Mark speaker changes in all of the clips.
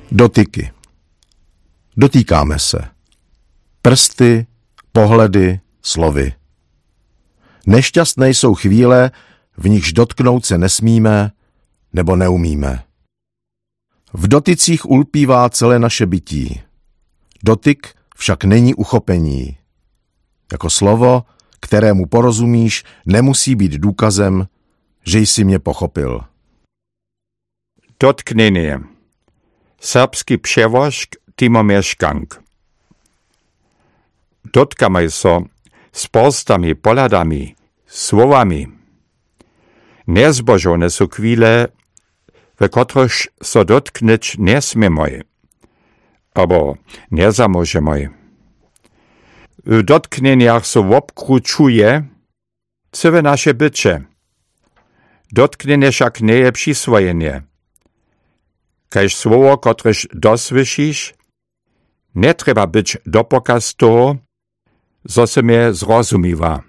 Speaker 1: Dotyky. Dotýkáme se. Prsty, pohledy, slovy. Nešťastné jsou chvíle, v nichž dotknout se nesmíme nebo neumíme. V dotycích ulpívá celé naše bytí. Dotyk však není uchopení. Jako slovo, kterému porozumíš, nemusí být důkazem, že jsi mě pochopil.
Speaker 2: Dotknenie. Serbski převožk Timomir Škank. Dotkamy so s postami, pohľadami, słowami. Nezbožone sú chvíle, v kotrychž so dotknąć nesmiemy, albo nezamôžemy. W dotknieniach so obkručuje całe nasze bycie. Dotknienie však nie je przyswojenie. Kaž słowo, kotryž dosłyszysz, nie trzeba być dopokaz toho, zo se mnie zrozumiwa.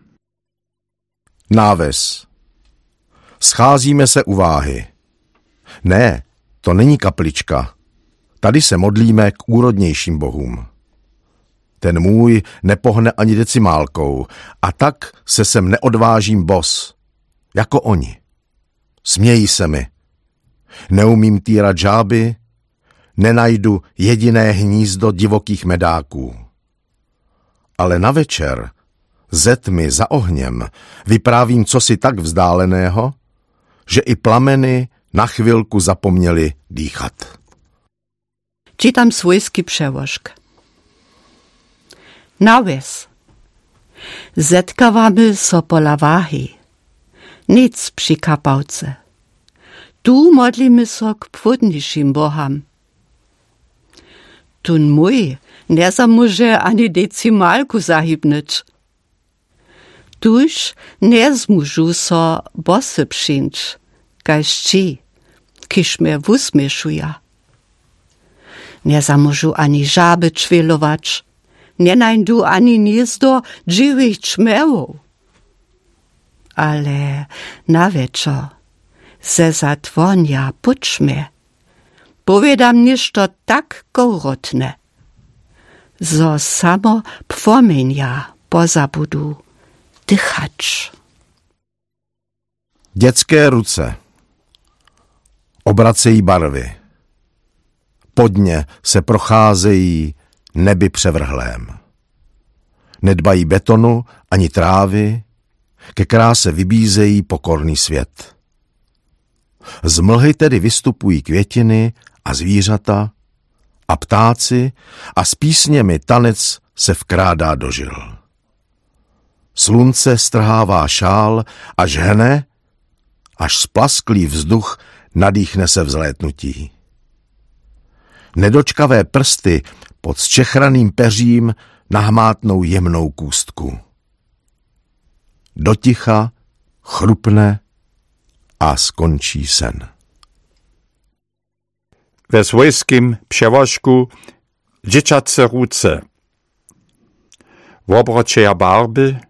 Speaker 1: Náves. Scházíme se u váhy. Ne, to není kaplička. Tady se modlíme k úrodnějším bohům. Ten můj nepohne ani decimálkou a tak se sem neodvážím bos. Jako oni. Smějí se mi. Neumím týrat žáby, nenajdu jediné hnízdo divokých medáků. Ale na večer, ze tmy za ohněm, vyprávím cosi tak vzdáleného, že i plameny na chvilku zapomněli dýchat.
Speaker 3: Czytam swojski przełożk. Náves. Zetkawamy so pola wahy. Nic przy kapałce. Tu modlimy so k płodniejszym boham. Tun mój nie zamóże ani decimalku zahybnyć. Tuż nie zmóżu so bosy przyjść, kaž ci, kiż mnie wusmieszuja. Nie zamóżu ani żaby czwielować, nie najdu ani gniezdo dziwych czmełów. Ale na wieczór se zatwonia puczmie. Powiedam nieszto tak kołrotne, zo samo płomienia pozabudu dychać.
Speaker 1: Dětské ruce. Obracejí barvy. Podně se procházejí nebi převrhlém. Nedbají betonu ani trávy, ke kráse vybízejí pokorný svět. Z mlhy tedy vystupují květiny a zvířata a ptáci a s písněmi tanec se vkrádá do žil. Slunce strhává šál a žhne, až splasklý vzduch nadýchne se vzlétnutí. Nedočkavé prsty pod zčechraným peřím nahmátnou jemnou kůstku. Doticha chrupne a skončí sen.
Speaker 2: Ve svojskim przewożku dzieciace ruce. W obročeja barby